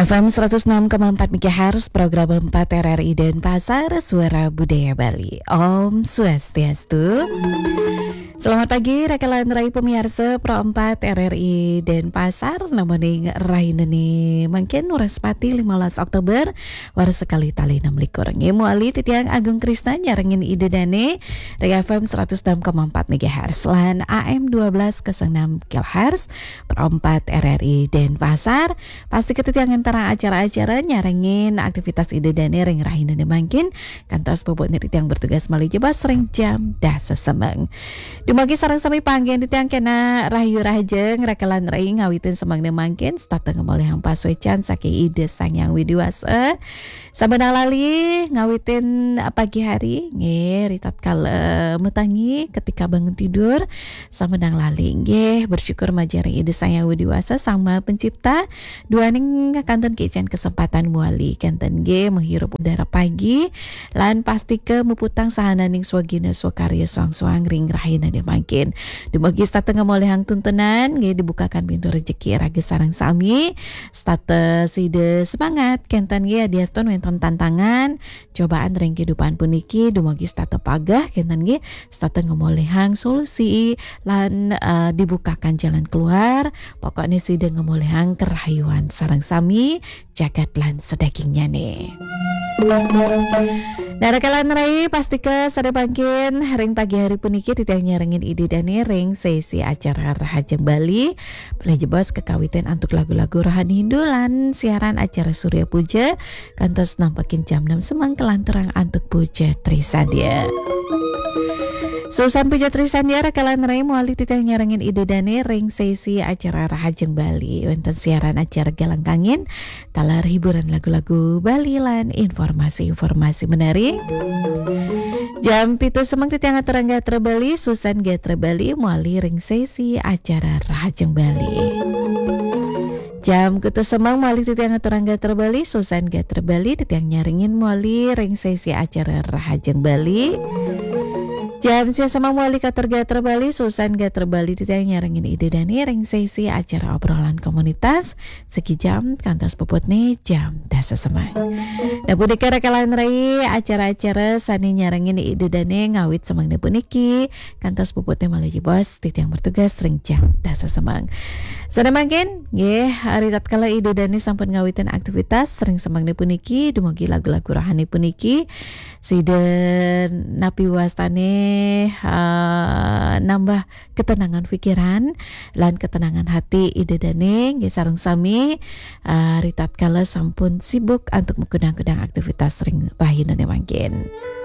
FM 106,4 MHz program 4 RRI Denpasar Suara Budaya Bali. Om Swastiastu. Selamat pagi rekan rai pemirsa Pro 4 RRI Denpasar. Namuning raineni mungkin Nuraspati 15 Oktober waras sekali tali 6 likur. Ngemuali titiang Agung Krisna nyarengin ide dane dari FM 106,4 MHz lan AM 12 ke 6 kHz Pro 4 RRI Denpasar. Pasti ketitiangan antara acara-acara nyarengin aktivitas ide dane ring raineni mungkin kantos bobot niti yang bertugas mali jebas ring jam dah sesemeng. Dumagi sareng sami panggen ditiang kena rahayu rahajeng rekalan rai ngawitin semangna mangkin stateng oleh hang paswecan sake ide sang yang widiwasa sabenang lali ngawitin pagi hari nggih ritat kala metangi ketika bangun tidur sabenang lali nggih bersyukur majari ide sang yang widiwasa sama pencipta duaning kanton kican kesempatan muali kanton nggih menghirup udara pagi lan pasti ke muputang sahananing swagina swakarya suang-suang ring rahina makin dumagi stateng oleh hang tuntunan nggih dibukakan pintu rezeki raga sareng sami status ide semangat kentan nggih adiaston wonten tantangan cobaan ring kehidupan puniki dumagi status pagah kentan nggih stateng oleh hang solusi lan dibukakan jalan keluar pokoknya sida oleh hang kerahayuan sareng sami jagat lan sedagingnya nih. Nah rekalan rai pasti ke sada bangkin ring pagi hari puniki titiang nyarengin ide dane ring sesi acara Rahajeng Bali boleh jebos kekawitan untuk lagu-lagu rohani Hindu lan siaran acara Surya Puja kantos nampakin jam 6 semang kelanturang antuk puja Trisandia. Susan Puja Trisandia rekalan rai muali titiang nyarengin ide dane ring sesi acara Rahajeng Bali wonten siaran acara Galang Kangin talar hiburan lagu-lagu Bali lan informasi-informasi menarik. Jam pitu semang titiang aturangga terbali Susan Gatra Bali muali ring sesi acara Rahajeng Bali. Jam kutu semang muali titiang aturangga terbali Susan Gatra Bali titiang nyaringin muali ring sesi acara Rahajeng Bali. Jam sia sama muali katerga terbali Susan Gatra Bali titiang nyarengin ide dani ring sesi acara obrolan komunitas segi jam kantos popotne jam dasa semang. Nah punika rekalan rai acara-acara sani nyarengin ide dani ngawit semang ne puniki kantos popotne malaji bos titiang bertugas ring jam dasa semang. Sada mangkin nggih hari tatkala ide dani sampun ngawitan aktivitas ring semang ne puniki dumugi lagu-lagu rohani puniki sida napi wastane nambah ketenangan pikiran lan ketenangan hati ide dane nggih sareng sami ritat kala sampun sibuk untuk mengkudang-kudang aktivitas ring rahina mangkin.